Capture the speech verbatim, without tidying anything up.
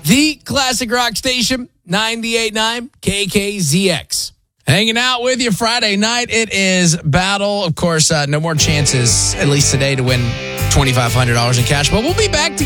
The classic rock station, ninety-eight point nine K K Z X. Hanging out with you Friday night. It is battle. Of course, uh, no more chances, at least today, to win twenty-five hundred dollars in cash. But we'll be back to